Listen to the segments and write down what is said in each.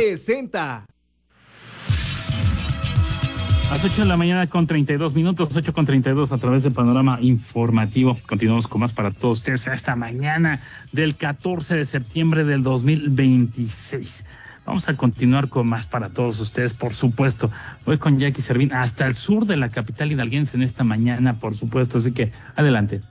presenta. Las 8 de la mañana con 32 minutos, 8:32 a través del Panorama Informativo. Continuamos con más para todos ustedes esta mañana del 14 de septiembre del 2026. Vamos a continuar con más para todos ustedes, por supuesto. Voy con Jackie Servín hasta el sur de la capital hidalguense en esta mañana, por supuesto. Así que adelante.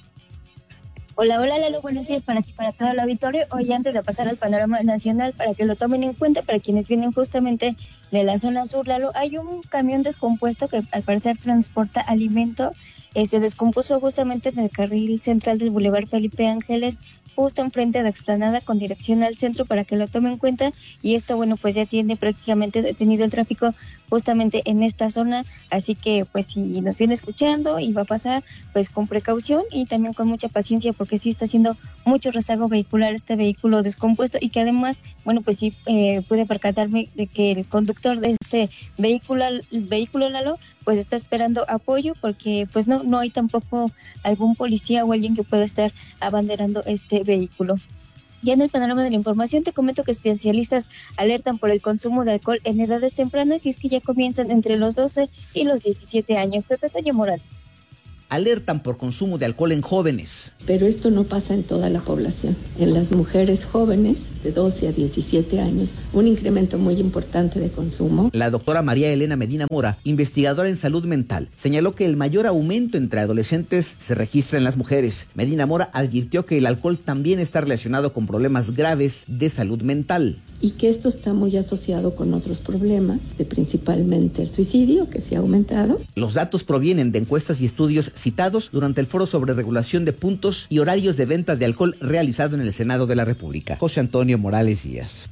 Hola, Lalo, buenos días para ti, para todo el auditorio. Hoy, antes de pasar al panorama nacional, para que lo tomen en cuenta, para quienes vienen justamente de la zona sur, Lalo, hay un camión descompuesto que al parecer transporta alimento. Se descompuso justamente en el carril central del Boulevard Felipe Ángeles, justo enfrente de Explanada, con dirección al centro, para que lo tomen en cuenta. Y esto, bueno, pues ya tiene prácticamente detenido el tráfico justamente en esta zona. Así que, pues, si nos viene escuchando y va a pasar, pues con precaución y también con mucha paciencia, porque sí está haciendo mucho rezago vehicular este vehículo descompuesto. Y que además, bueno, pues sí pude percatarme de que el conductor de este vehículo, Lalo, pues está esperando apoyo, porque pues no hay tampoco algún policía o alguien que pueda estar abanderando este vehículo. Ya en el panorama de la información te comento que especialistas alertan por el consumo de alcohol en edades tempranas, y es que ya comienzan entre los 12 y los 17 años. Pepe Toño Morales. Alertan por consumo de alcohol en jóvenes. Pero esto no pasa en toda la población. En las mujeres jóvenes de 12 a 17 años, un incremento muy importante de consumo. La doctora María Elena Medina Mora, investigadora en salud mental, señaló que el mayor aumento entre adolescentes se registra en las mujeres. Medina Mora advirtió que el alcohol también está relacionado con problemas graves de salud mental. Y que esto está muy asociado con otros problemas, principalmente el suicidio, que se ha aumentado. Los datos provienen de encuestas y estudios citados durante el foro sobre regulación de puntos y horarios de venta de alcohol realizado en el Senado de la República. José Antonio Morales Díaz.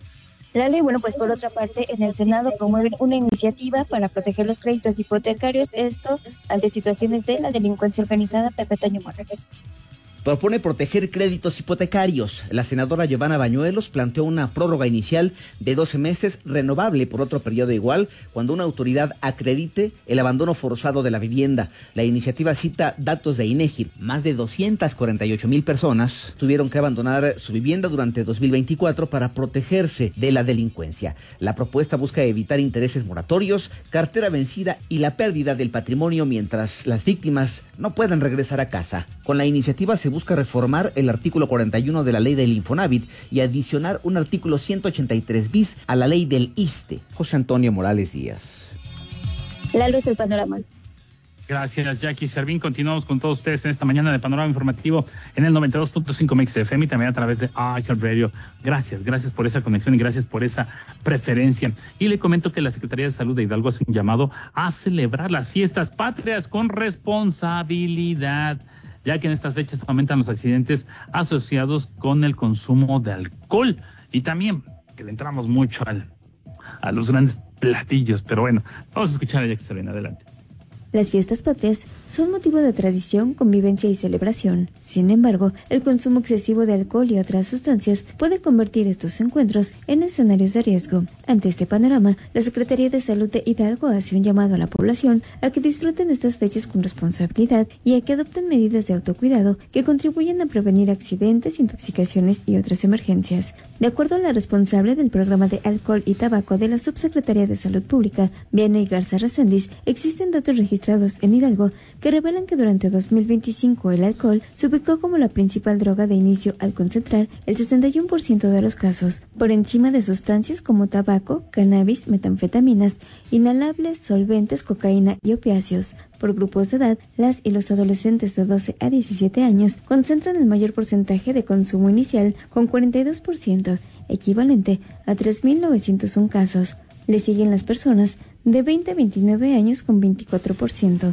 La ley, bueno, pues por otra parte, en el Senado promueven una iniciativa para proteger los créditos hipotecarios, esto ante situaciones de la delincuencia organizada. Pepe Toño Morales. Propone proteger créditos hipotecarios. La senadora Giovanna Bañuelos planteó una prórroga inicial de 12 meses, renovable por otro periodo igual, cuando una autoridad acredite el abandono forzado de la vivienda. La iniciativa cita datos de INEGI. Más de 248,000 personas tuvieron que abandonar su vivienda durante 2024 para protegerse de la delincuencia. La propuesta busca evitar intereses moratorios, cartera vencida y la pérdida del patrimonio mientras las víctimas no puedan regresar a casa. Con la iniciativa se busca reformar el artículo 41 de la ley del Infonavit y adicionar un artículo 183 bis a la ley del ISSSTE. José Antonio Morales Díaz. Lalo, es el panorama. Gracias, Jackie Servín. Continuamos con todos ustedes en esta mañana de Panorama Informativo en el 92.5 MX FM y también a través de iHeartRadio. Gracias por esa conexión y gracias por esa preferencia. Y le comento que la Secretaría de Salud de Hidalgo hace un llamado a celebrar las fiestas patrias con responsabilidad, ya que en estas fechas aumentan los accidentes asociados con el consumo de alcohol y también que le entramos mucho a los grandes platillos. Pero bueno, vamos a escuchar a Jackie Servín. Adelante. Las fiestas patrias son motivo de tradición, convivencia y celebración. Sin embargo, el consumo excesivo de alcohol y otras sustancias puede convertir estos encuentros en escenarios de riesgo. Ante este panorama, la Secretaría de Salud de Hidalgo hace un llamado a la población a que disfruten estas fechas con responsabilidad y a que adopten medidas de autocuidado que contribuyan a prevenir accidentes, intoxicaciones y otras emergencias. De acuerdo a la responsable del programa de alcohol y tabaco de la Subsecretaría de Salud Pública, Vianey Garza Reséndiz, existen datos registrados en Hidalgo que revelan que durante 2025 el alcohol se ubicó como la principal droga de inicio al concentrar el 61% de los casos, por encima de sustancias como tabaco, cannabis, metanfetaminas, inhalables, solventes, cocaína y opiáceos. Por grupos de edad, las y los adolescentes de 12 a 17 años concentran el mayor porcentaje de consumo inicial con 42%, equivalente a 3.901 casos. Le siguen las personas de 20 a 29 años con 24%,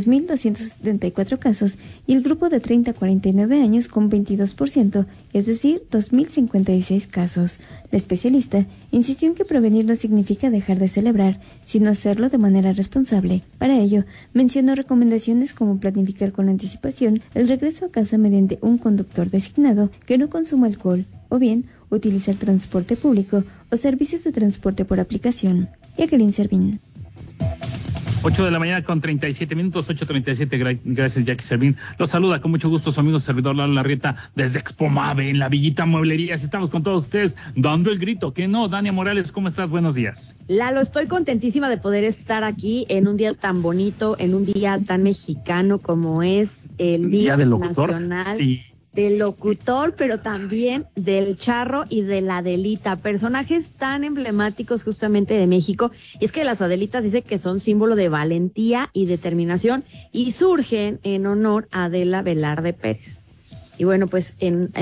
2.274 casos, y el grupo de 30 a 49 años con 22%, es decir, 2.056 casos. La especialista insistió en que prevenir no significa dejar de celebrar, sino hacerlo de manera responsable. Para ello, mencionó recomendaciones como planificar con anticipación el regreso a casa mediante un conductor designado que no consuma alcohol, o bien utilizar transporte público o servicios de transporte por aplicación. Jacqueline Servín. 8 de la mañana con 37 minutos, 8:37. Gracias, Jackie Servín. Los saluda con mucho gusto su amigo servidor Lalo Larrieta desde Expomave en la Villita Mueblerías. Estamos con todos ustedes dando el grito. ¿Qué no? Dania Morales, ¿cómo estás? Buenos días. Lalo, estoy contentísima de poder estar aquí en un día tan bonito, en un día tan mexicano como es el Día del Locutor. Nacional. Sí. Del locutor, pero también del charro y de la Adelita, personajes tan emblemáticos justamente de México. Y es que las Adelitas dice que son símbolo de valentía y determinación y surgen en honor a Adela Velarde Pérez. Y bueno, pues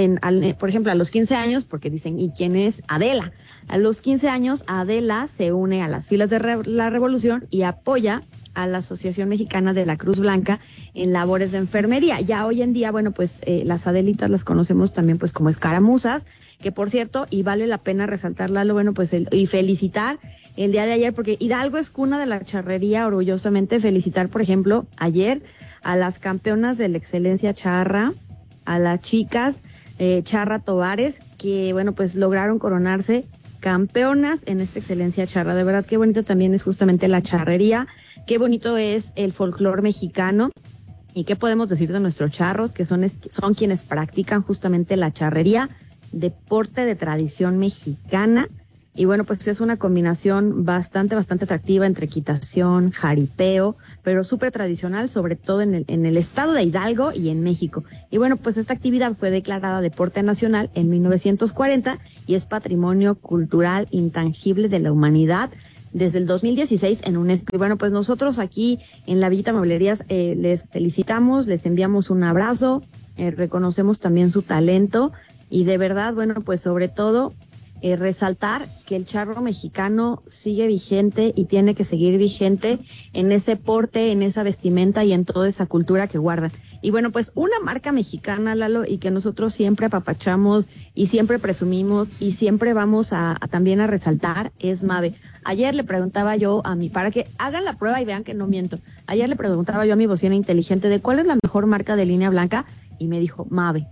por ejemplo, a los 15 años, porque dicen, ¿y quién es Adela? A los 15 años, Adela se une a las filas de la Revolución y apoya a la Asociación Mexicana de la Cruz Blanca en labores de enfermería. Ya hoy en día, bueno, pues las Adelitas las conocemos también pues como escaramuzas, que por cierto, y vale la pena resaltarla, bueno, pues y felicitar el día de ayer, porque Hidalgo es cuna de la charrería, orgullosamente felicitar, por ejemplo, ayer a las campeonas de la excelencia charra, a las chicas Charra Tovares, que bueno, pues lograron coronarse campeonas en esta excelencia charra. De verdad, qué bonita también es justamente la charrería. Qué bonito es el folclor mexicano y qué podemos decir de nuestros charros, que son quienes practican justamente la charrería, deporte de tradición mexicana. Y bueno, pues es una combinación bastante atractiva entre equitación, jaripeo, pero súper tradicional, sobre todo en el estado de Hidalgo y en México. Y bueno, pues esta actividad fue declarada deporte nacional en 1940 y es patrimonio cultural intangible de la humanidad desde el 2016 en UNESCO. Y bueno, pues nosotros aquí en la Villita Mueblerías les felicitamos, les enviamos un abrazo, reconocemos también su talento y de verdad, bueno, pues sobre todo resaltar que el charro mexicano sigue vigente y tiene que seguir vigente en ese porte, en esa vestimenta y en toda esa cultura que guardan. Y bueno, pues una marca mexicana, Lalo, y que nosotros siempre apapachamos y siempre presumimos y siempre vamos a también a resaltar es Mave. Ayer le preguntaba yo para que hagan la prueba y vean que no miento. Ayer le preguntaba yo a mi bocina inteligente de cuál es la mejor marca de línea blanca y me dijo Mave.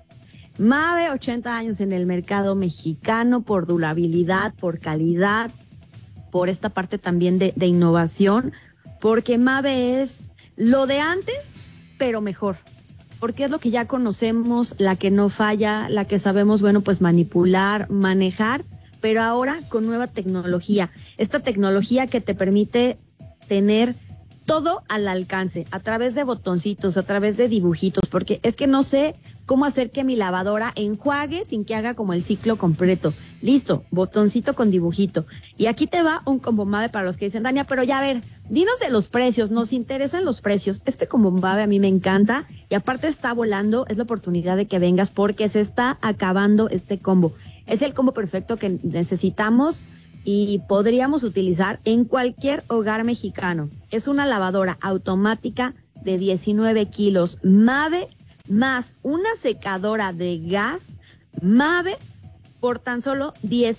Mave, 80 años en el mercado mexicano por durabilidad, por calidad, por esta parte también de innovación, porque Mave es lo de antes, pero mejor. Porque es lo que ya conocemos, la que no falla, la que sabemos, bueno, pues manipular, manejar, pero ahora con nueva tecnología. Esta tecnología que te permite tener todo al alcance, a través de botoncitos, a través de dibujitos, porque es que no sé cómo hacer que mi lavadora enjuague sin que haga como el ciclo completo. Listo, botoncito con dibujito. Y aquí te va un combo Mave para los que dicen, Dania, pero ya a ver, dinos de los precios, nos interesan los precios. Este combo Mave a mí me encanta y aparte está volando, es la oportunidad de que vengas porque se está acabando este combo. Es el combo perfecto que necesitamos y podríamos utilizar en cualquier hogar mexicano. Es una lavadora automática de 19 kilos Mave más una secadora de gas Mave por tan solo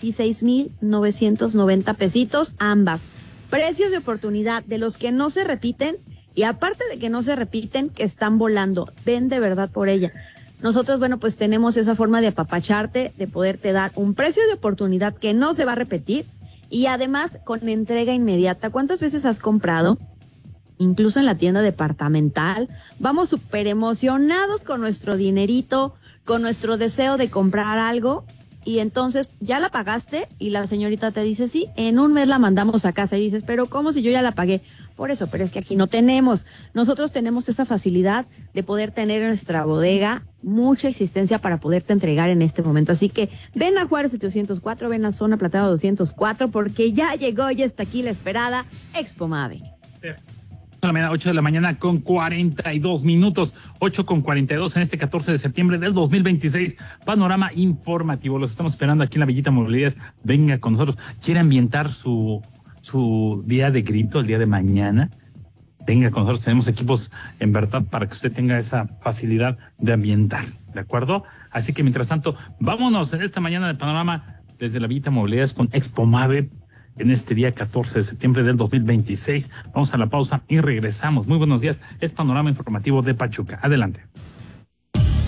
16,990 pesitos ambas. Precios de oportunidad de los que no se repiten y aparte de que no se repiten, que están volando. Ven de verdad por ella. Nosotros, bueno, pues tenemos esa forma de apapacharte, de poderte dar un precio de oportunidad que no se va a repetir y además con entrega inmediata. ¿Cuántas veces has comprado? Incluso en la tienda departamental, vamos súper emocionados con nuestro dinerito, con nuestro deseo de comprar algo y entonces ya la pagaste y la señorita te dice, sí, en un mes la mandamos a casa y dices, pero ¿cómo si yo ya la pagué? Por eso, pero es que aquí no tenemos. Nosotros tenemos esa facilidad de poder tener en nuestra bodega mucha existencia para poderte entregar en este momento. Así que ven a Juárez 804, ven a Zona Plateada 204 porque ya llegó, ya está aquí la esperada Expomave. 8 de la mañana con 42 minutos, 8:42 en este 14 de septiembre del 2026. Panorama informativo. Los estamos esperando aquí en la Villita Mueblerías. Venga con nosotros. ¿Quiere ambientar su día de grito el día de mañana? Venga con nosotros. Tenemos equipos en verdad para que usted tenga esa facilidad de ambientar. ¿De acuerdo? Así que mientras tanto, vámonos en esta mañana de Panorama desde la Villita Mueblerías con Expomave. En este día 14 de septiembre del 2026. Vamos a la pausa y regresamos. Muy buenos días. Es Panorama Informativo de Pachuca. Adelante.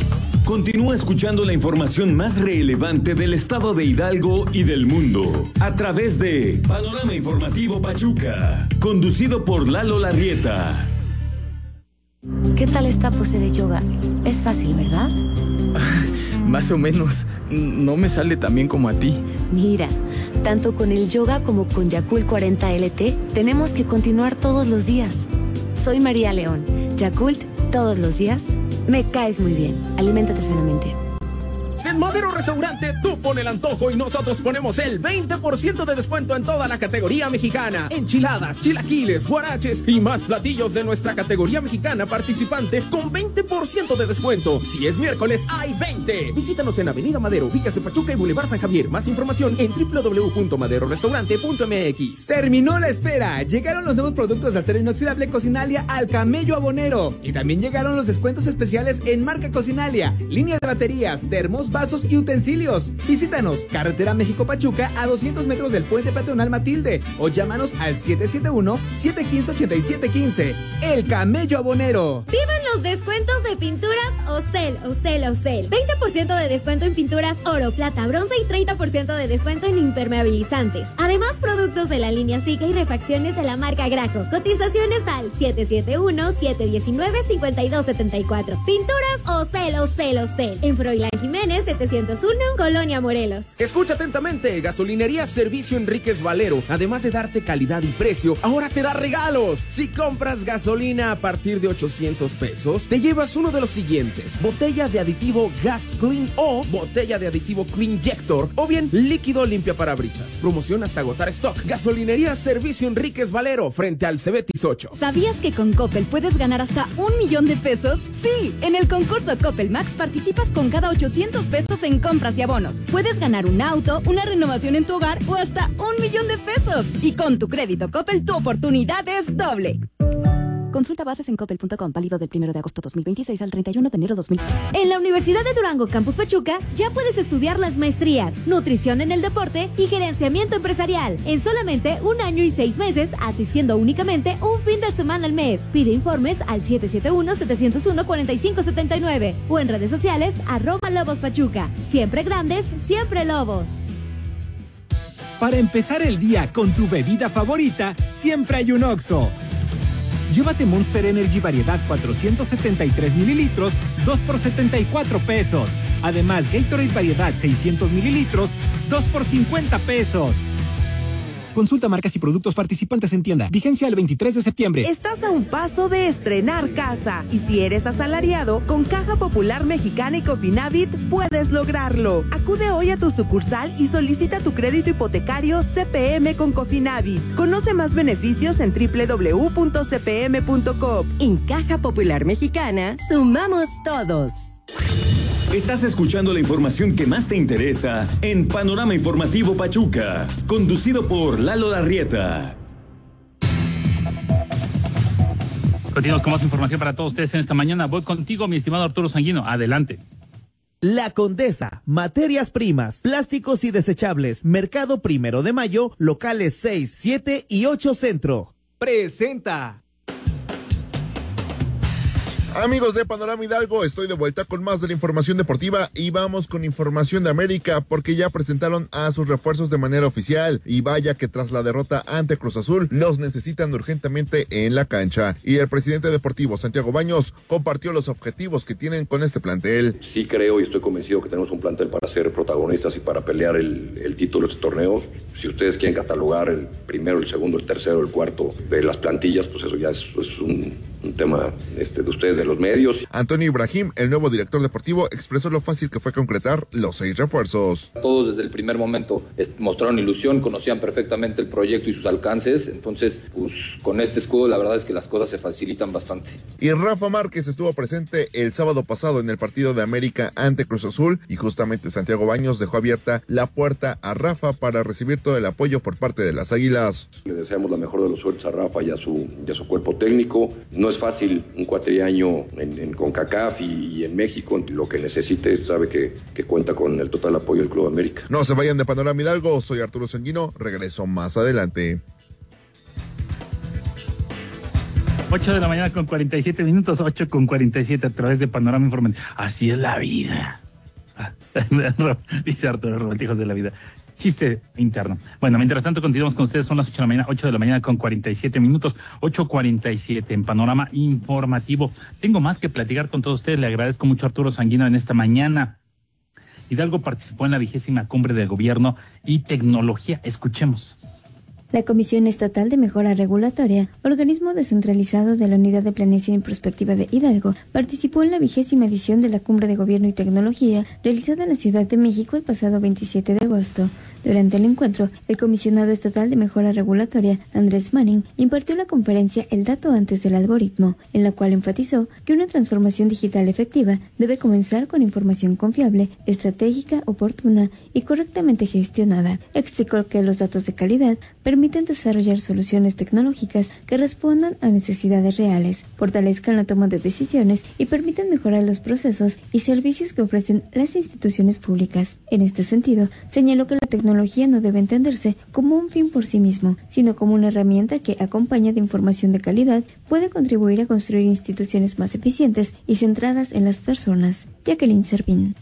Continúa escuchando la información más relevante del estado de Hidalgo y del mundo a través de Panorama Informativo Pachuca, conducido por Lalo Larrieta. ¿Qué tal esta pose de yoga? Es fácil, ¿verdad? Más o menos. No me sale tan bien como a ti. Mira, tanto con el yoga como con Yakult 40 LT, tenemos que continuar todos los días. Soy María León. Yakult, todos los días. Me caes muy bien. Aliméntate sanamente. En Madero Restaurante, tú pones el antojo y nosotros ponemos el 20% de descuento en toda la categoría mexicana. Enchiladas, chilaquiles, guaraches y más platillos de nuestra categoría mexicana participante con 20% de descuento. Si es miércoles, hay 20. Visítanos en Avenida Madero, Vicas de Pachuca y Boulevard San Javier. Más información en www.maderorestaurante.mx. Terminó la espera. Llegaron los nuevos productos de acero inoxidable Cocinalia al Camello Abonero. Y también llegaron los descuentos especiales en marca Cocinalia, línea de baterías, termos, vasos y utensilios. Visítanos, Carretera México-Pachuca, a 200 metros del Puente Peatonal Matilde, o llámanos al 771-715-8715. El Camello Abonero. ¡Vivan los descuentos de pinturas Ocel! 20% de descuento en pinturas oro, plata, bronce y 30% de descuento en impermeabilizantes. Además, productos de la línea Zika y refacciones de la marca Graco. Cotizaciones al 771-719-5274. Pinturas Ocel. En Froilán Jiménez 701, Colonia Morelos. Escucha atentamente, Gasolinería Servicio Enríquez Valero. Además de darte calidad y precio, ahora te da regalos. Si compras gasolina a partir de 800 pesos, te llevas uno de los siguientes: botella de aditivo Gas Clean o botella de aditivo Cleanjector, o bien líquido limpia parabrisas. Promoción hasta agotar stock. Gasolinería Servicio Enríquez Valero, frente al Cebetis 8. ¿Sabías que con Coppel puedes ganar hasta 1 millón de pesos? Sí, en el concurso Coppel Max participas con cada 800 pesos en compras y abonos. Puedes ganar un auto, una renovación en tu hogar o hasta 1 millón de pesos. Y con tu crédito Coppel, tu oportunidad es doble. Consulta bases en coppel.com, válido del 1 de agosto 2026 al 31 de enero 2000. En la Universidad de Durango, Campus Pachuca, ya puedes estudiar las maestrías, nutrición en el deporte y gerenciamiento empresarial, en solamente 1 año y 6 meses, asistiendo únicamente un fin de semana al mes. Pide informes al 771-701-4579 o en redes sociales @LobosPachuca. Siempre grandes, siempre Lobos. Para empezar el día con tu bebida favorita, siempre hay un Oxxo. Llévate Monster Energy variedad 473 mililitros, 2 por 74 pesos. Además, Gatorade variedad 600 mililitros, 2 por 50 pesos. Consulta marcas y productos participantes en tienda. Vigencia el 23 de septiembre. Estás a un paso de estrenar casa. Y si eres asalariado, con Caja Popular Mexicana y Cofinavit puedes lograrlo. Acude hoy a tu sucursal y solicita tu crédito hipotecario CPM con Cofinavit. Conoce más beneficios en www.cpm.com. En Caja Popular Mexicana, sumamos todos. Estás escuchando la información que más te interesa en Panorama Informativo Pachuca, conducido por Lalo Larrieta. Continuamos con más información para todos ustedes en esta mañana. Voy contigo, mi estimado Arturo Sanguino. Adelante. La Condesa, materias primas, plásticos y desechables, Mercado 1 de Mayo, locales 6, 7 y 8 Centro. Presenta. Amigos de Panorama Hidalgo, estoy de vuelta con más de la información deportiva y vamos con información de América porque ya presentaron a sus refuerzos de manera oficial y vaya que tras la derrota ante Cruz Azul los necesitan urgentemente en la cancha y el presidente deportivo Santiago Baños compartió los objetivos que tienen con este plantel. Sí creo y estoy convencido que tenemos un plantel para ser protagonistas y para pelear el título de este torneo. Si ustedes quieren catalogar el primero, el segundo, el tercero, el cuarto de las plantillas, pues eso ya es un tema de ustedes, de los medios. Antonio Ibrahim, el nuevo director deportivo, expresó lo fácil que fue concretar los 6 refuerzos. Todos desde el primer momento mostraron ilusión, conocían perfectamente el proyecto y sus alcances, entonces pues con este escudo la verdad es que las cosas se facilitan bastante. Y Rafa Márquez estuvo presente el sábado pasado en el partido de América ante Cruz Azul y justamente Santiago Baños dejó abierta la puerta a Rafa para recibir todo el apoyo por parte de las Águilas. Le deseamos la mejor de los suertes a Rafa y a su cuerpo técnico. No es fácil un cuatriaño en CONCACAF y en México. Lo que necesite sabe que cuenta con el total apoyo del Club América. No se vayan de Panorama Hidalgo, soy Arturo Sanguino, regreso más adelante. 8 de la mañana con 47 minutos, 8 con 47 a través de Panorama Informativo. Así es la vida. Dice Arturo Robaltijos de la vida. Chiste interno. Bueno, mientras tanto continuamos con ustedes, son las 8 de la mañana, 8 de la mañana con 47 minutos, 8:47 en Panorama Informativo. Tengo más que platicar con todos ustedes, le agradezco mucho a Arturo Sanguino en esta mañana. Hidalgo participó en la 20ª Cumbre de Gobierno y Tecnología. Escuchemos. La Comisión Estatal de Mejora Regulatoria, organismo descentralizado de la Unidad de Planeación y Prospectiva de Hidalgo, participó en la 20ª edición de la Cumbre de Gobierno y Tecnología realizada en la Ciudad de México el pasado 27 de agosto. Durante el encuentro, el comisionado estatal de Mejora Regulatoria, Andrés Manning, impartió la conferencia El dato antes del algoritmo, en la cual enfatizó que una transformación digital efectiva debe comenzar con información confiable, estratégica, oportuna y correctamente gestionada. Explicó que los datos de calidad permiten desarrollar soluciones tecnológicas que respondan a necesidades reales, fortalezcan la toma de decisiones y permiten mejorar los procesos y servicios que ofrecen las instituciones públicas. En este sentido, señaló que la tecnología no debe entenderse como un fin por sí mismo, sino como una herramienta que, acompañada de información de calidad, puede contribuir a construir instituciones más eficientes y centradas en las personas. Jacqueline Servín.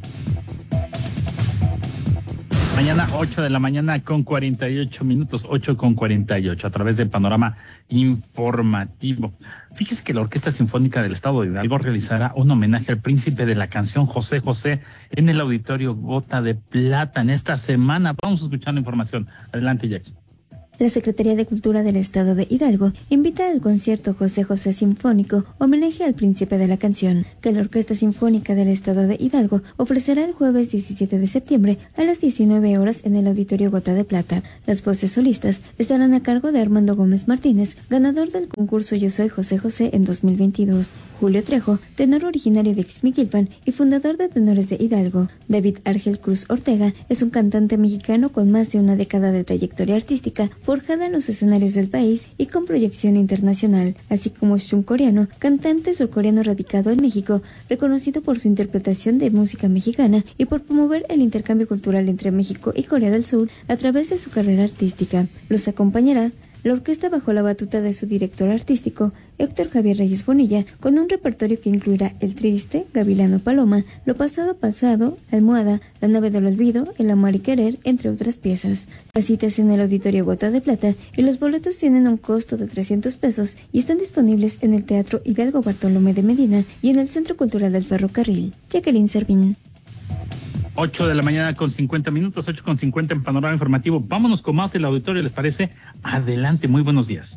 Mañana 8 de la mañana con 48 minutos, 8 con 48, a través del Panorama Informativo. Fíjese que la Orquesta Sinfónica del Estado de Hidalgo realizará un homenaje al príncipe de la canción José José en el Auditorio Gota de Plata en esta semana. Vamos a escuchar la información. Adelante, Jackie. La Secretaría de Cultura del Estado de Hidalgo invita al concierto José José Sinfónico, homenaje al príncipe de la canción, que la Orquesta Sinfónica del Estado de Hidalgo ofrecerá el jueves 17 de septiembre a las 19 horas en el Auditorio Gota de Plata. Las voces solistas estarán a cargo de Armando Gómez Martínez, ganador del concurso Yo Soy José José en 2022. Julio Trejo, tenor originario de Ixmiquilpan y fundador de Tenores de Hidalgo. David Argel Cruz Ortega es un cantante mexicano con más de una década de trayectoria artística, forjada en los escenarios del país y con proyección internacional, así como Shun Coreano, cantante surcoreano radicado en México, reconocido por su interpretación de música mexicana y por promover el intercambio cultural entre México y Corea del Sur a través de su carrera artística. Los acompañará la orquesta bajo la batuta de su director artístico, Héctor Javier Reyes Bonilla, con un repertorio que incluirá El Triste, Gavilano Paloma, Lo Pasado Pasado, Almohada, La Nave del Olvido, El Amor y Querer, entre otras piezas. La cita es en el Auditorio Gota de Plata y los boletos tienen un costo de 300 pesos y están disponibles en el Teatro Hidalgo Bartolomé de Medina y en el Centro Cultural del Ferrocarril. Jacqueline Servín. 8 de la mañana con 50 minutos, 8 con 50 en Panorama Informativo. Vámonos con más del auditorio, ¿les parece? Adelante, muy buenos días.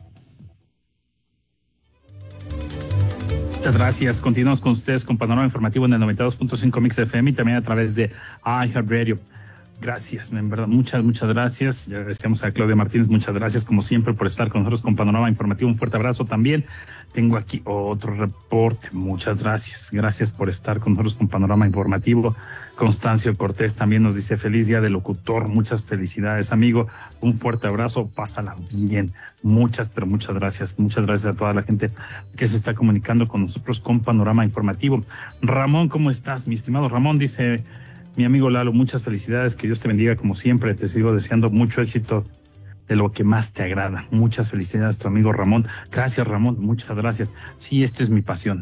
Muchas gracias. Continuamos con ustedes con Panorama Informativo en el 92.5 Mix FM y también a través de iHeartRadio. Gracias, en verdad, muchas gracias. Ya agradecemos a Claudia Martínez, muchas gracias como siempre por estar con nosotros con Panorama Informativo. Un fuerte abrazo también. Tengo aquí otro reporte, muchas gracias. Gracias por estar con nosotros con Panorama Informativo. Constancio Cortés también nos dice feliz día del locutor, muchas felicidades, amigo. Un fuerte abrazo, pásala bien. Muchas gracias. Muchas gracias a toda la gente que se está comunicando con nosotros con Panorama Informativo. Ramón, ¿cómo estás, mi estimado Ramón? Dice mi amigo Lalo, muchas felicidades, que Dios te bendiga como siempre, te sigo deseando mucho éxito de lo que más te agrada. Muchas felicidades, tu amigo Ramón. Gracias, Ramón, muchas gracias. Sí, esto es mi pasión.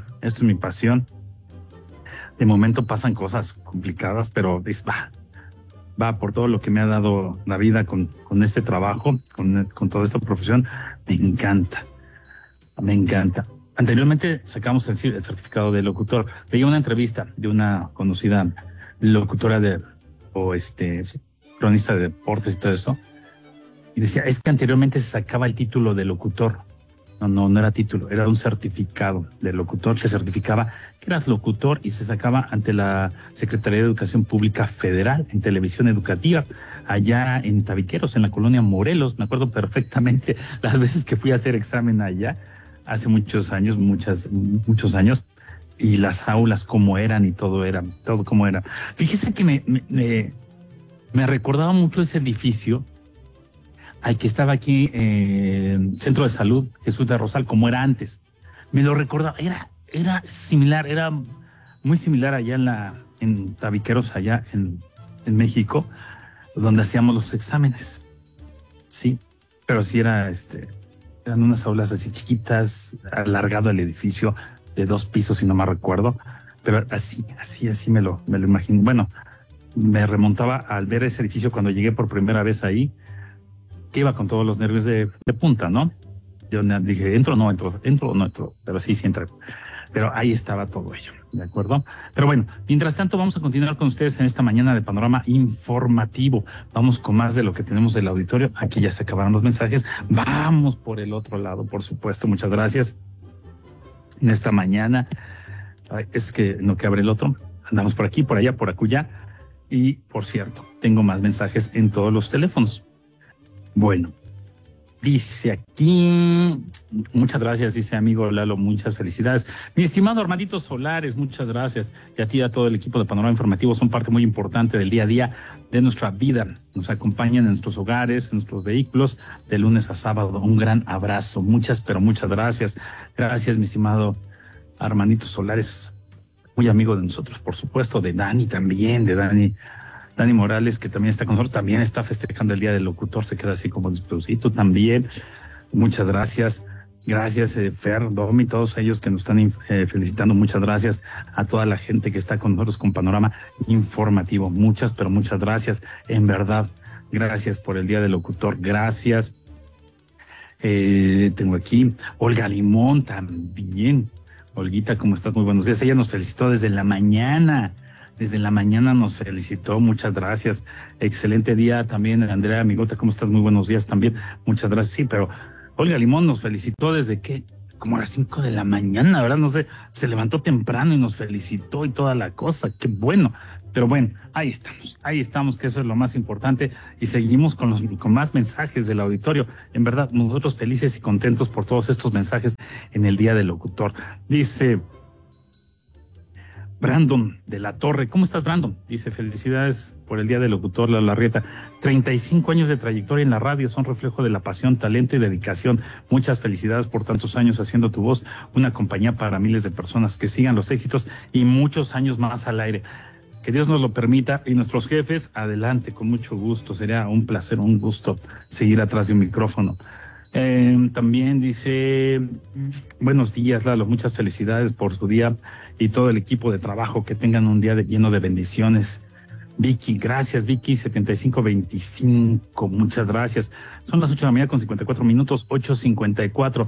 De momento pasan cosas complicadas, pero va por todo lo que me ha dado la vida con este trabajo, con toda esta profesión. Me encanta. Anteriormente sacamos el certificado de locutor. Veía una entrevista de una conocida locutora cronista de deportes y todo eso, y decía, es que anteriormente se sacaba el título de locutor. No era título, era un certificado de locutor que certificaba que eras locutor y se sacaba ante la Secretaría de Educación Pública Federal en televisión educativa, allá en Tabiqueros, en la colonia Morelos. Me acuerdo perfectamente las veces que fui a hacer examen allá, hace muchos años, muchos años, y las aulas cómo eran y todo cómo era. Fíjese que me recordaba mucho ese edificio al que estaba aquí, Centro de Salud Jesús de Rosal, como era antes. Me lo recordaba, era similar, era muy similar allá en Tabiqueros, allá en México, donde hacíamos los exámenes. Sí, pero sí era Eran unas aulas así chiquitas, alargado el edificio de 2 pisos, si no me recuerdo. Pero así me lo imagino. Bueno, me remontaba al ver ese edificio cuando llegué por primera vez ahí, que iba con todos los nervios de punta, ¿no? Yo dije, ¿entro o no entro? ¿Entro o no entro? Pero sí entré. Pero ahí estaba todo ello, ¿de acuerdo? Pero bueno, mientras tanto vamos a continuar con ustedes en esta mañana de Panorama Informativo. Vamos con más de lo que tenemos del auditorio. Aquí ya se acabaron los mensajes. Vamos por el otro lado, por supuesto. Muchas gracias. En esta mañana, es que no que abre el otro. Andamos por aquí, por allá, por acullá. Y, por cierto, tengo más mensajes en todos los teléfonos. Bueno, dice aquí, muchas gracias, dice amigo Lalo, muchas felicidades. Mi estimado Armandito Solares, muchas gracias. Y a ti y a todo el equipo de Panorama Informativo, son parte muy importante del día a día de nuestra vida. Nos acompañan en nuestros hogares, en nuestros vehículos, de lunes a sábado. Un gran abrazo, muchas gracias. Gracias, mi estimado Armandito Solares, muy amigo de nosotros, por supuesto, de Dani también, de Dani Morales, que también está con nosotros, también está festejando el Día del Locutor, se queda así como disposito también. Muchas gracias. Gracias, Fer, Domi, todos ellos que nos están felicitando. Muchas gracias a toda la gente que está con nosotros con Panorama Informativo. Muchas gracias. En verdad, gracias por el Día del Locutor. Gracias. Tengo aquí Olga Limón también. Olguita, ¿cómo estás? Muy buenos días. Ella nos felicitó desde la mañana. Desde la mañana nos felicitó, muchas gracias. Excelente día también, Andrea Amigota, ¿cómo estás? Muy buenos días también, muchas gracias. Sí, pero Olga Limón nos felicitó desde que, como a las 5 de la mañana, ¿verdad? No sé, se levantó temprano y nos felicitó y toda la cosa, qué bueno. Pero bueno, ahí estamos, que eso es lo más importante. Y seguimos con más mensajes del auditorio. En verdad, nosotros felices y contentos por todos estos mensajes en el Día del Locutor. Dice Brandon de la Torre. ¿Cómo estás, Brandon? Dice, felicidades por el Día del Locutor, La Larrieta. 35 años de trayectoria en la radio son reflejo de la pasión, talento y dedicación. Muchas felicidades por tantos años haciendo tu voz una compañía para miles de personas. Que sigan los éxitos y muchos años más al aire. Que Dios nos lo permita. Y nuestros jefes, adelante, con mucho gusto. Sería un placer, un gusto seguir atrás de un micrófono. También dice, buenos días, Lalo, muchas felicidades por su día y todo el equipo de trabajo, que tengan un día lleno de bendiciones. Vicky, gracias, Vicky, 7525, muchas gracias. Son las 8 de la mañana con 54 minutos, 8:54,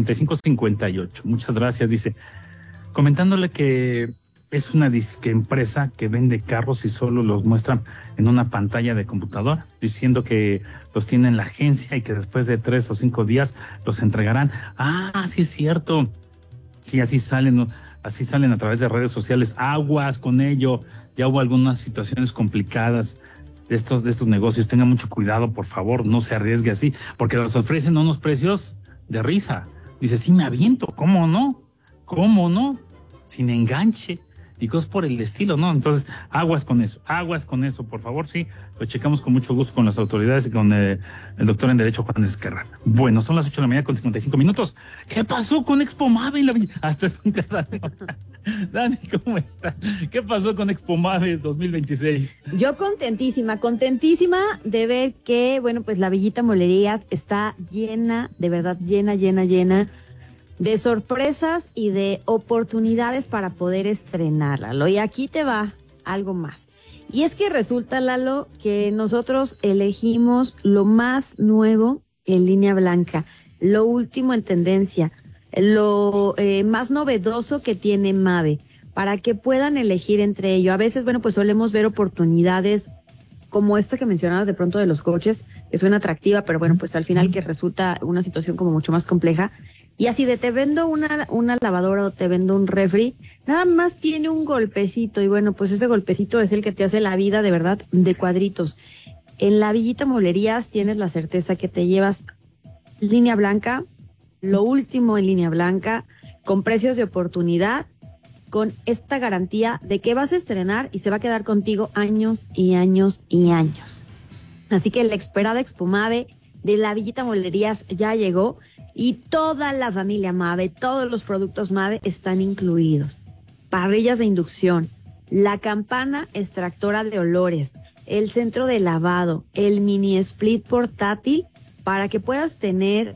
7558, muchas gracias. Dice, comentándole que es una disque empresa que vende carros y solo los muestran en una pantalla de computadora, diciendo que los tiene en la agencia y que después de 3 o 5 días los entregarán. Ah, sí es cierto. Sí, así salen a través de redes sociales. Aguas con ello. Ya hubo algunas situaciones complicadas de estos negocios. Tengan mucho cuidado, por favor, no se arriesgue así, porque los ofrecen a unos precios de risa. Dice, sí me aviento, ¿cómo no? Sin enganche y cosas por el estilo, ¿no? Entonces, aguas con eso, por favor, sí, lo checamos con mucho gusto con las autoridades y con el doctor en Derecho Juan Esquerra. Bueno, son las 8 de la mañana con 55 minutos. ¿Qué pasó con Expo Mave? Hasta Dani, ¿cómo estás? ¿Qué pasó con Expo Mave 2026? Yo contentísima de ver que, bueno, pues la Villita Molerías está llena, de verdad, llena de sorpresas y de oportunidades para poder estrenar, Lalo. Y aquí te va algo más. Y es que resulta, Lalo, que nosotros elegimos lo más nuevo en línea blanca, lo último en tendencia, lo más novedoso que tiene Mave, para que puedan elegir entre ello. A veces, bueno, pues solemos ver oportunidades como esta que mencionabas de pronto de los coches, que suena atractiva, pero bueno, pues al final que resulta una situación como mucho más compleja. Y así de te vendo una lavadora o te vendo un refri, nada más tiene un golpecito y bueno, pues ese golpecito es el que te hace la vida de verdad de cuadritos. En la Villita Molerías tienes la certeza que te llevas línea blanca, lo último en línea blanca, con precios de oportunidad, con esta garantía de que vas a estrenar y se va a quedar contigo años y años y años. Así que la esperada Expo Mave de la Villita Molerías ya llegó. Y toda la familia Mave, todos los productos Mave están incluidos. Parrillas de inducción, la campana extractora de olores, el centro de lavado, el mini split portátil para que puedas tener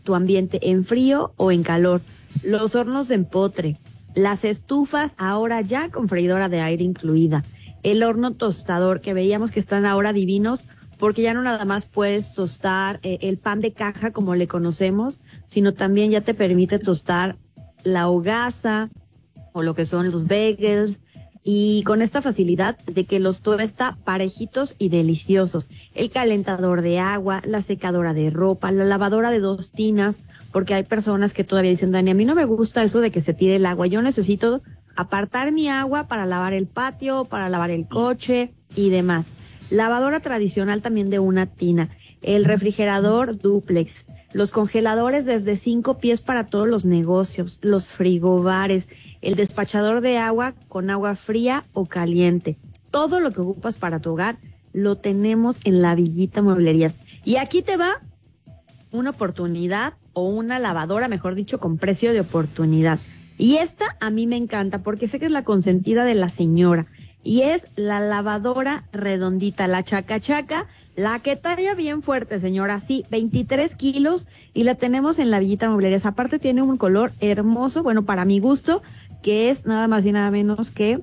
tu ambiente en frío o en calor, los hornos de empotre, las estufas ahora ya con freidora de aire incluida, el horno tostador que veíamos que están ahora divinos porque ya no nada más puedes tostar el pan de caja como le conocemos, sino también ya te permite tostar la hogaza o lo que son los bagels, y con esta facilidad de que los tuesta parejitos y deliciosos. El calentador de agua, la secadora de ropa, la lavadora de 2 tinas, porque hay personas que todavía dicen, Dani, a mí no me gusta eso de que se tire el agua, yo necesito apartar mi agua para lavar el patio, para lavar el coche y demás. Lavadora tradicional también de 1 tina, el refrigerador dúplex, los congeladores desde 5 pies para todos los negocios, los frigobares, el despachador de agua con agua fría o caliente. Todo lo que ocupas para tu hogar lo tenemos en La Villita Mueblerías. Y aquí te va una oportunidad o una lavadora, mejor dicho, con precio de oportunidad. Y esta a mí me encanta porque sé que es la consentida de la señora. Y es la lavadora redondita, la chaca, la que talla bien fuerte, señora. Sí, 23 kilos y la tenemos en La Villita Mueblerías. Aparte tiene un color hermoso, bueno, para mi gusto, que es nada más y nada menos que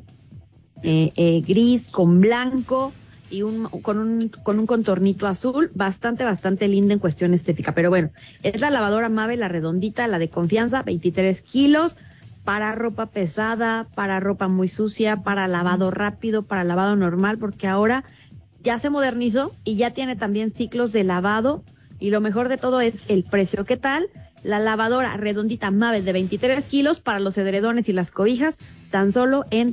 gris con blanco y con un contornito azul, bastante linda en cuestión estética. Pero bueno, es la lavadora Mave, la redondita, la de confianza, 23 kilos, para ropa pesada, para ropa muy sucia, para lavado rápido, para lavado normal, porque ahora ya se modernizó y ya tiene también ciclos de lavado, y lo mejor de todo es el precio. ¿Qué tal? La lavadora redondita Mave de 23 kilos para los edredones y las cobijas, tan solo en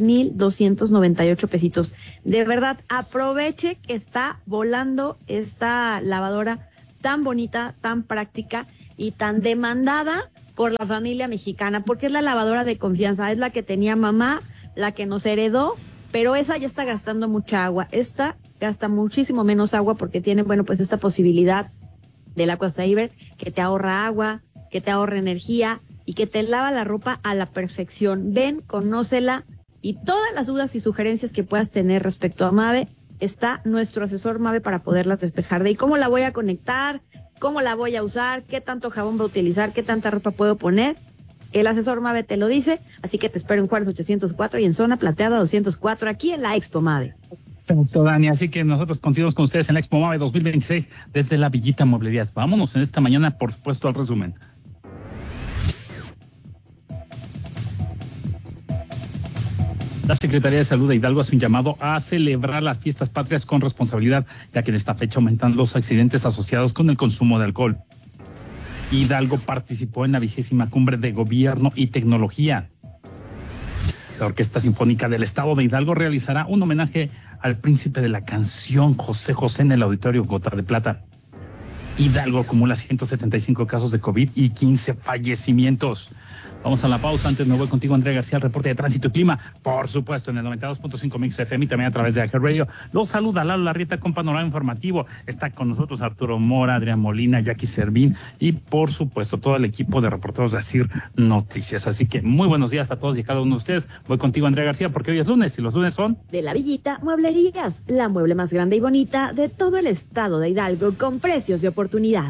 3,298 pesitos. De verdad, aproveche que está volando esta lavadora tan bonita, tan práctica y tan demandada por la familia mexicana, porque es la lavadora de confianza, es la que tenía mamá, la que nos heredó, pero esa ya está gastando mucha agua. Esta gasta muchísimo menos agua porque tiene, bueno, pues esta posibilidad del AquaSaver, que te ahorra agua, que te ahorra energía y que te lava la ropa a la perfección. Ven, conócela, y todas las dudas y sugerencias que puedas tener respecto a Mave, está nuestro asesor Mave para poderlas despejar. De ahí, ¿cómo la voy a conectar? ¿Cómo la voy a usar? ¿Qué tanto jabón va a utilizar? ¿Qué tanta ropa puedo poner? El asesor Mave te lo dice, así que te espero en Juárez 804 y en Zona Plateada 204, aquí en la Expo Mave. Perfecto, Dani, así que nosotros continuamos con ustedes en la Expo Mave 2026 desde La Villita Mueblerías. Vámonos en esta mañana, por supuesto, al resumen. La Secretaría de Salud de Hidalgo hace un llamado a celebrar las fiestas patrias con responsabilidad, ya que en esta fecha aumentan los accidentes asociados con el consumo de alcohol. Hidalgo participó en la 20ª Cumbre de Gobierno y Tecnología. La Orquesta Sinfónica del Estado de Hidalgo realizará un homenaje al príncipe de la canción, José José, en el Auditorio Gota de Plata. Hidalgo acumula 175 casos de COVID y 15 fallecimientos. Vamos a la pausa. Antes me voy contigo, Andrea García, el reporte de tránsito y clima, por supuesto, en el 92.5 Mix FM y también a través de Aker Radio. Los saluda Lalo Larrieta con Panorama Informativo. Está con nosotros Arturo Mora, Adrián Molina, Jackie Servín y, por supuesto, todo el equipo de reporteros de ASIR Noticias. Así que muy buenos días a todos y a cada uno de ustedes. Voy contigo, Andrea García, porque hoy es lunes y los lunes son de La Villita Mueblerías, la mueble más grande y bonita de todo el estado de Hidalgo, con precios de oportunidad.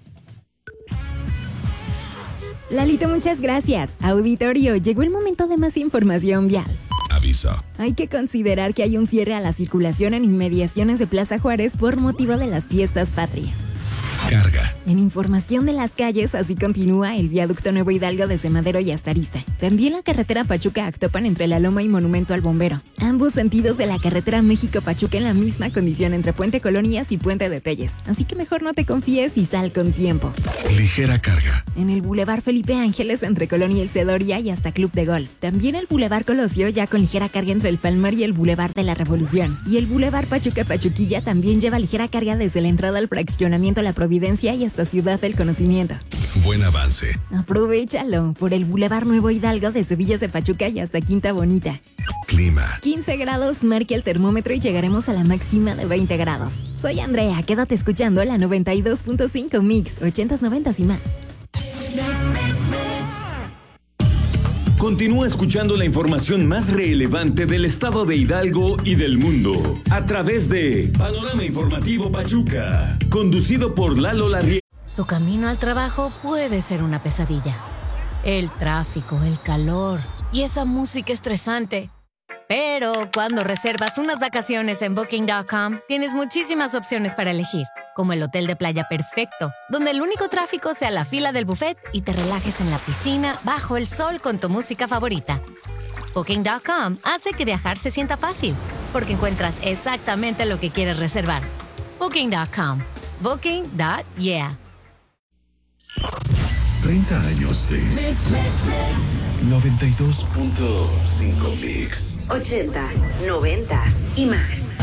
Lalito, muchas gracias. Auditorio, llegó el momento de más información vial. Aviso. Hay que considerar que hay un cierre a la circulación en inmediaciones de Plaza Juárez por motivo de las fiestas patrias. Carga. En información de las calles, así continúa el viaducto Nuevo Hidalgo desde Madero y hasta Arista. También la carretera Pachuca-Actopan entre La Loma y Monumento al Bombero. Ambos sentidos de la carretera México-Pachuca en la misma condición entre Puente Colonias y Puente de Telles. Así que mejor no te confíes y sal con tiempo. Ligera carga. En el Boulevard Felipe Ángeles entre Colonia y El Cedoria y hasta Club de Golf. También el Boulevard Colosio ya con ligera carga entre el Palmar y el Boulevard de la Revolución. Y el Boulevard Pachuca-Pachuquilla también lleva ligera carga desde la entrada al fraccionamiento La Providencia y hasta Ciudad del Conocimiento. Buen avance. Aprovechalo por el Boulevard Nuevo Hidalgo desde Villas de Pachuca y hasta Quinta Bonita. Clima. 15 grados marca el termómetro y llegaremos a la máxima de 20 grados. Soy Andrea, quédate escuchando la 92.5 Mix, 80s, 90s y más. Continúa escuchando la información más relevante del estado de Hidalgo y del mundo a través de Panorama Informativo Pachuca, conducido por Lalo Larrieta. Tu camino al trabajo puede ser una pesadilla. El tráfico, el calor y esa música estresante. Pero cuando reservas unas vacaciones en Booking.com, tienes muchísimas opciones para elegir, como el hotel de playa perfecto, donde el único tráfico sea la fila del buffet y te relajes en la piscina bajo el sol con tu música favorita. Booking.com hace que viajar se sienta fácil, porque encuentras exactamente lo que quieres reservar. Booking.com. Booking.yeah. 30 años de 92.5 Mix. 80s, 90s y más.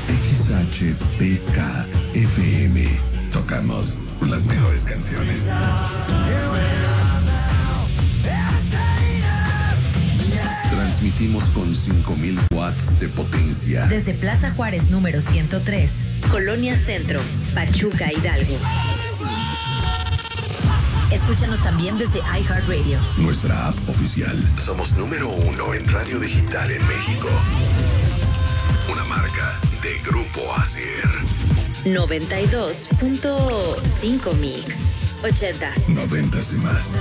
XHPK FM. Tocamos las mejores canciones. Transmitimos con 5,000 watts de potencia. Desde Plaza Juárez número 103, Colonia Centro, Pachuca, Hidalgo. Escúchanos también desde iHeartRadio. Nuestra app oficial. Somos número 1 en radio digital en México. Una marca de Grupo Asier. 92.5 Mix. 80s. 90s y más.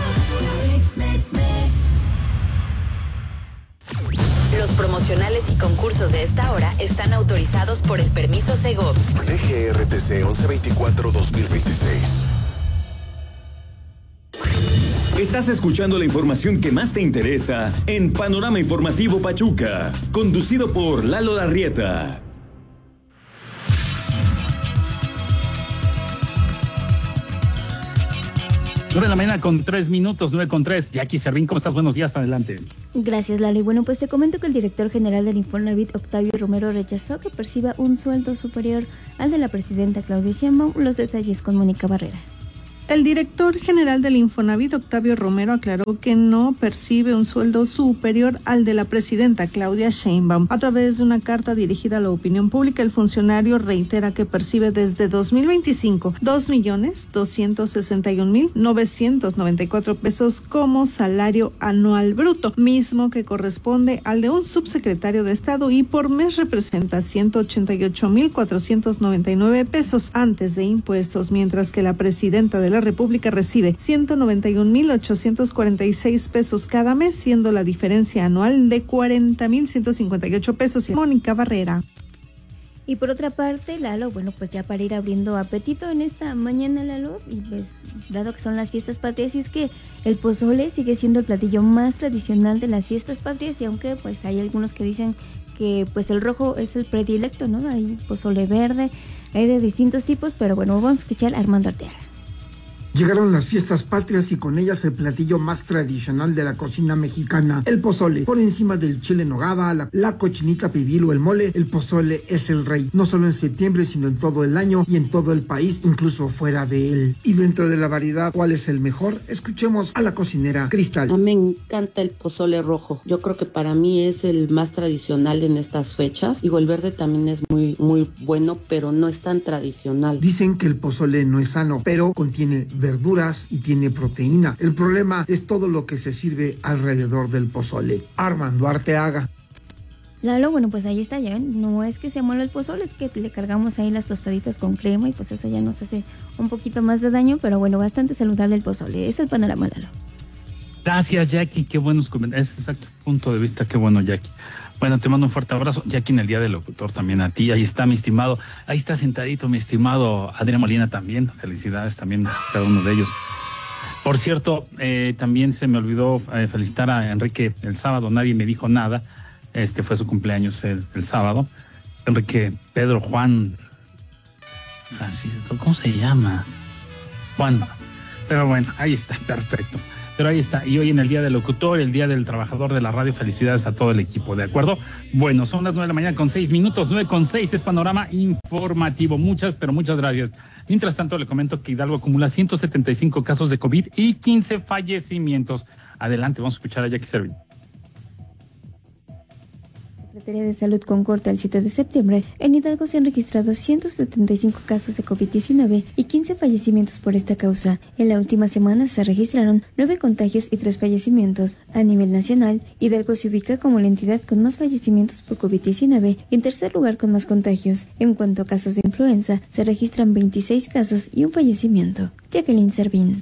Los promocionales y concursos de esta hora están autorizados por el permiso Segov. DGRTC 1124-2026. Estás escuchando la información que más te interesa en Panorama Informativo Pachuca, conducido por Lalo Larrieta. Nueve de la mañana con 3 minutos, 9:03. Jackie Servín, ¿cómo estás? Buenos días, adelante. Gracias, Lalo. Y bueno, pues te comento que el director general del Infonavit, Octavio Romero, rechazó que perciba un sueldo superior al de la presidenta Claudia Sheinbaum. Los detalles con Mónica Barrera. El director general del Infonavit, Octavio Romero, aclaró que no percibe un sueldo superior al de la presidenta Claudia Sheinbaum. A través de una carta dirigida a la opinión pública, el funcionario reitera que percibe desde 2025 $2,261,994 pesos como salario anual bruto, mismo que corresponde al de un subsecretario de Estado, y por mes representa 188,499 pesos antes de impuestos, mientras que la presidenta de la República recibe 191,846 pesos cada mes, siendo la diferencia anual de 40,158 pesos. Mónica Barrera. Y por otra parte, Lalo, bueno, pues ya para ir abriendo apetito en esta mañana, Lalo, y pues dado que son las fiestas patrias, y es que el pozole sigue siendo el platillo más tradicional de las fiestas patrias, y aunque pues hay algunos que dicen que pues el rojo es el predilecto, ¿no? Hay pozole verde, hay de distintos tipos, pero bueno, vamos a escuchar a Armando Arteaga. Llegaron las fiestas patrias y con ellas el platillo más tradicional de la cocina mexicana, el pozole. Por encima del chile en nogada, la cochinita pibil o el mole, el pozole es el rey, no solo en septiembre, sino en todo el año y en todo el país, incluso fuera de él. Y dentro de la variedad, ¿cuál es el mejor? Escuchemos a la cocinera Cristal. A mí me encanta el pozole rojo. Yo creo que para mí es el más tradicional en estas fechas. Digo, el verde también es muy bueno, pero no es tan tradicional. Dicen que el pozole no es sano, pero contiene verduras y tiene proteína. El problema es todo lo que se sirve alrededor del pozole. Armando Arteaga. Lalo, bueno, pues ahí está, ya ven, no es que sea malo el pozole, es que le cargamos ahí las tostaditas con crema y pues eso ya nos hace un poquito más de daño, pero bueno, bastante saludable el pozole. Es el panorama, Lalo. Gracias, Jackie, qué buenos comentarios. Es exacto, punto de vista, qué bueno, Jackie. Bueno, te mando un fuerte abrazo, Jackie, en el Día del Locutor también a ti. Ahí está mi estimado, ahí está sentadito mi estimado Adrián Molina también. Felicidades también a cada uno de ellos. Por cierto, también se me olvidó felicitar a Enrique el sábado, nadie me dijo nada. Fue su cumpleaños el sábado. Enrique Pedro Juan Francisco, ¿cómo se llama? Juan. Pero bueno, ahí está, perfecto. Pero ahí está, y hoy en el Día del Locutor, el Día del Trabajador de la Radio, felicidades a todo el equipo, ¿de acuerdo? Bueno, son las 9 de la mañana con 6 minutos, 9:06, es Panorama Informativo. Muchas gracias. Mientras tanto, le comento que Hidalgo acumula 175 casos de COVID y 15 fallecimientos. Adelante, vamos a escuchar a Jackie Servín. El Secretaría de Salud con corte al 7 de septiembre, en Hidalgo se han registrado 175 casos de COVID-19 y 15 fallecimientos por esta causa. En la última semana se registraron 9 contagios y 3 fallecimientos. A nivel nacional, Hidalgo se ubica como la entidad con más fallecimientos por COVID-19 y en tercer lugar con más contagios. En cuanto a casos de influenza, se registran 26 casos y un fallecimiento. Jacqueline Servín.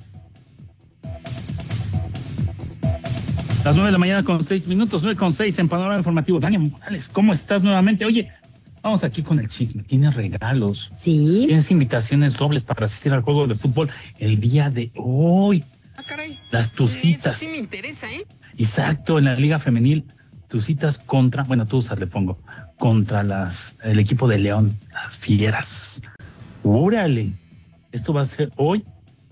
Las 9 de la mañana con 6 minutos, 9:06 en Panorama Informativo. Dani Morales, ¿cómo estás nuevamente? Oye, vamos aquí con el chisme. ¿Tienes regalos? Sí. ¿Tienes invitaciones dobles para asistir al juego de fútbol el día de hoy? Ah, caray. Las Tucitas. Eso sí me interesa, ¿eh? Exacto, en la Liga Femenil. Tucitas contra, bueno, Tuzas le pongo, contra el equipo de León, las Fieras. ¡Órale! Esto va a ser hoy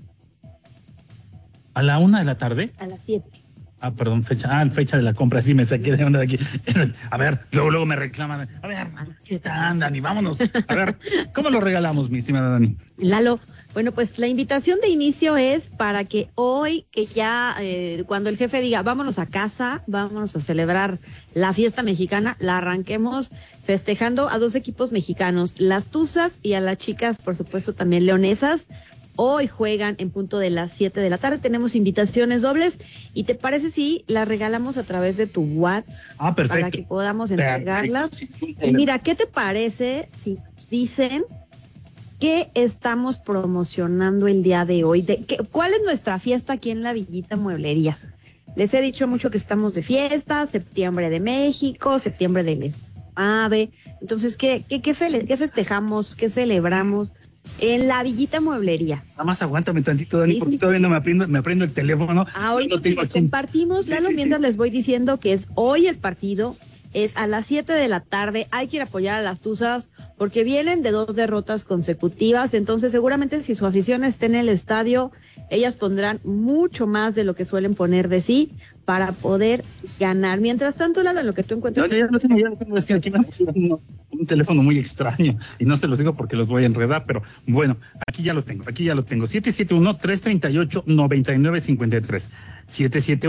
a la 1 de la tarde. A las 7. Perdón, fecha de la compra, sí me saqué de onda de aquí. A ver, luego me reclaman. A ver, aquí está, Dani, vámonos. A ver, ¿cómo lo regalamos, mi estimada Dani? Lalo, bueno, pues la invitación de inicio es para que hoy, que ya cuando el jefe diga, vámonos a casa, vámonos a celebrar la fiesta mexicana, la arranquemos festejando a 2 equipos mexicanos, las Tuzas y a las chicas, por supuesto, también leonesas. Hoy juegan en punto de las 7 de la tarde. Tenemos invitaciones dobles. ¿Y te parece si las regalamos a través de tu WhatsApp? Perfecto. Para que podamos entregarlas. Perfecto. Y mira, ¿qué te parece si nos dicen qué estamos promocionando el día de hoy? ¿Cuál es nuestra fiesta aquí en la Villita Mueblerías? Les he dicho mucho que estamos de fiesta, septiembre de México, septiembre del AVE. Entonces, ¿qué festejamos? ¿Qué celebramos? En la Villita Mueblerías. Nada más aguántame tantito, Dani, porque todavía no me aprendo el teléfono. Ahorita compartimos, Lalo, mientras les voy diciendo que es hoy el partido, es a las 7 de la tarde. Hay que ir a apoyar a las Tuzas porque vienen de 2 derrotas consecutivas. Entonces, seguramente si su afición está en el estadio, ellas pondrán mucho más de lo que suelen poner de sí para poder ganar. Mientras tanto, Lalo, lo que tú encuentras. Ya lo tengo. Es que aquí me pusieron un teléfono muy extraño y no se los digo porque los voy a enredar, pero bueno, aquí ya lo tengo. 771-338-9953. 771